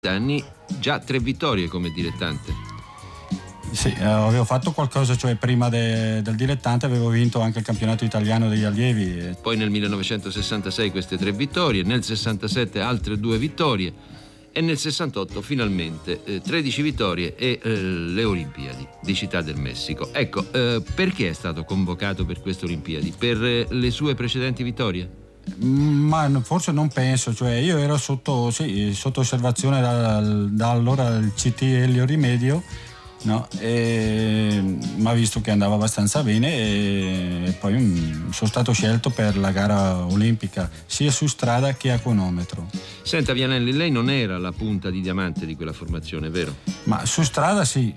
anni già 3 vittorie come dilettante. Sì, avevo fatto qualcosa, cioè prima del dilettante avevo vinto anche il campionato italiano degli allievi. Poi nel 1966 queste 3 vittorie, nel 67 altre 2 vittorie e nel 68 finalmente 13 vittorie e le Olimpiadi di Città del Messico. Ecco, perché è stato convocato per queste Olimpiadi? Per le sue precedenti vittorie? Ma forse non penso, cioè io ero sotto osservazione da allora il CT Elio Rimedio, no? Ma ha visto che andava abbastanza bene e poi sono stato scelto per la gara olimpica sia su strada che a cronometro. Senta Vianelli, lei non era la punta di diamante di quella formazione, vero? Ma su strada sì,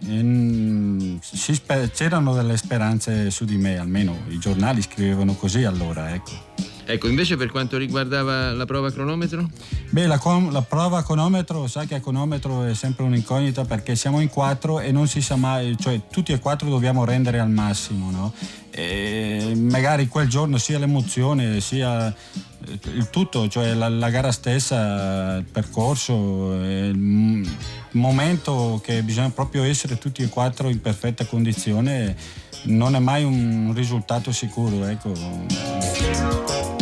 c'erano delle speranze su di me, almeno i giornali scrivevano così allora, ecco. Ecco, invece per quanto riguardava la prova a cronometro? Beh, la prova a cronometro, sa che a cronometro è sempre un'incognita perché siamo in 4 e non si sa mai, cioè tutti e 4 dobbiamo rendere al massimo, no? E magari quel giorno sia l'emozione, sia il tutto, cioè la gara stessa, il percorso, il momento che bisogna proprio essere tutti e 4 in perfetta condizione, non è mai un risultato sicuro, ecco.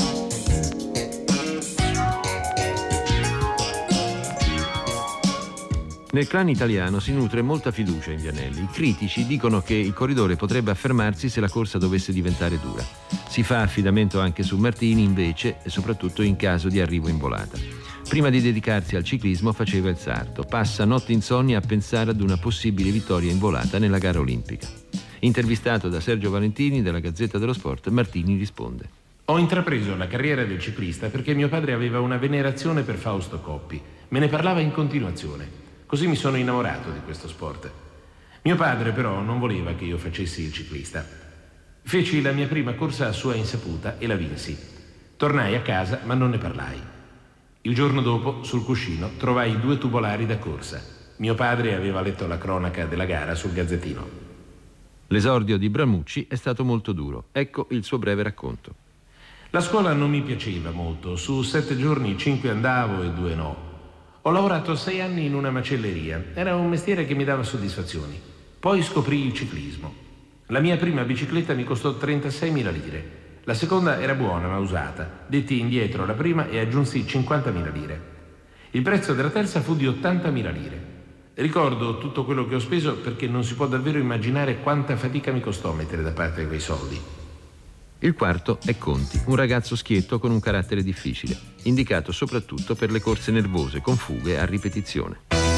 Nel clan italiano si nutre molta fiducia in Vianelli. I critici dicono che il corridore potrebbe affermarsi se la corsa dovesse diventare dura. Si fa affidamento anche su Martini invece, e soprattutto in caso di arrivo in volata. Prima di dedicarsi al ciclismo faceva il sarto. Passa notti insonni a pensare ad una possibile vittoria in volata nella gara olimpica. Intervistato da Sergio Valentini della Gazzetta dello Sport, Martini risponde: Ho intrapreso la carriera del ciclista perché mio padre aveva una venerazione per Fausto Coppi. Me ne parlava in continuazione. Così mi sono innamorato di questo sport. Mio padre però non voleva che io facessi il ciclista. Feci la mia prima corsa a sua insaputa e la vinsi. Tornai a casa ma non ne parlai. Il giorno dopo, sul cuscino, trovai 2 tubolari da corsa. Mio padre aveva letto la cronaca della gara sul Gazzettino. L'esordio di Bramucci è stato molto duro. Ecco il suo breve racconto. La scuola non mi piaceva molto. Su 7 giorni 5 andavo e 2 no. Ho lavorato 6 anni in una macelleria. Era un mestiere che mi dava soddisfazioni. Poi scoprì il ciclismo. La mia prima bicicletta mi costò 36.000 lire. La seconda era buona ma usata. Detti indietro la prima e aggiunsi 50.000 lire. Il prezzo della terza fu di 80.000 lire. Ricordo tutto quello che ho speso perché non si può davvero immaginare quanta fatica mi costò mettere da parte quei soldi. Il quarto è Conti, un ragazzo schietto con un carattere difficile, indicato soprattutto per le corse nervose con fughe a ripetizione.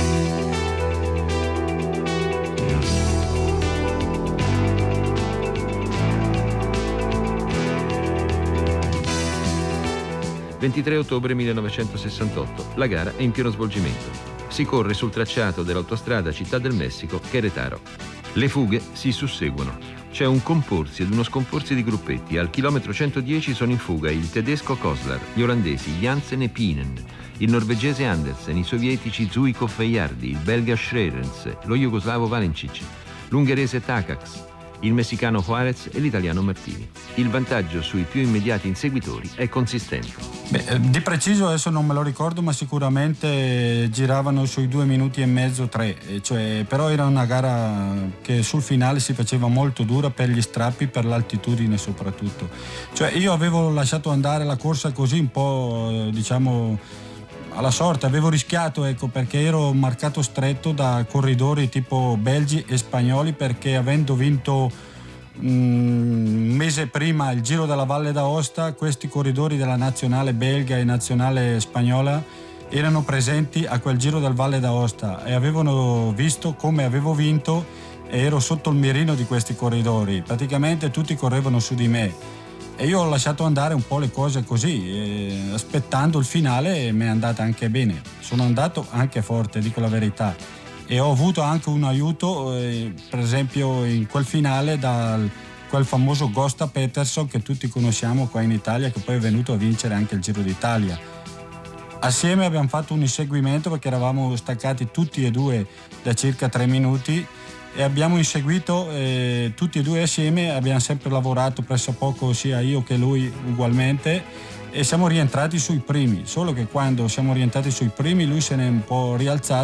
«23 ottobre 1968. La gara è in pieno svolgimento. Si corre sul tracciato dell'autostrada Città del Messico, Querétaro. Le fughe si susseguono. C'è un comporsi ed uno scomporsi di gruppetti. Al chilometro 110 sono in fuga il tedesco Koslar, gli olandesi Jansen e Pinen, il norvegese Andersen, i sovietici Zuikov e Jardi, il belga Schrerens, lo jugoslavo Valencic, l'ungherese Takacs, il messicano Juarez e l'italiano Martini. Il vantaggio sui più immediati inseguitori è consistente. Beh, di preciso adesso non me lo ricordo, ma sicuramente giravano sui 2 minuti e mezzo, 3, cioè, però era una gara che sul finale si faceva molto dura per gli strappi, per l'altitudine soprattutto. Cioè io avevo lasciato andare la corsa così un po', diciamo, alla sorte, avevo rischiato, ecco, perché ero marcato stretto da corridori tipo belgi e spagnoli, perché avendo vinto un mese prima il Giro della Valle d'Aosta, questi corridori della nazionale belga e nazionale spagnola erano presenti a quel Giro del Valle d'Aosta e avevano visto come avevo vinto e ero sotto il mirino di questi corridori. Praticamente tutti correvano su di me e io ho lasciato andare un po' le cose così, aspettando il finale mi è andata anche bene. Sono andato anche forte, dico la verità. E ho avuto anche un aiuto, per esempio in quel finale, da quel famoso Gosta Peterson che tutti conosciamo qua in Italia, che poi è venuto a vincere anche il Giro d'Italia. Assieme abbiamo fatto un inseguimento perché eravamo staccati tutti e 2 da circa 3 minuti e abbiamo inseguito tutti e 2 assieme, abbiamo sempre lavorato pressappoco sia io che lui ugualmente e siamo rientrati sui primi, solo che quando siamo rientrati sui primi lui se ne è un po' rialzato